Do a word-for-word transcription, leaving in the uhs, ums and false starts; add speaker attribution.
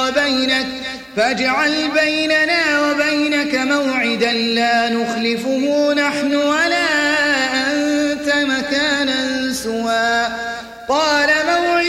Speaker 1: وبينك فاجعل بيننا وبينك موعدا لا نخلفه نحن ولا أنت مكانا سواه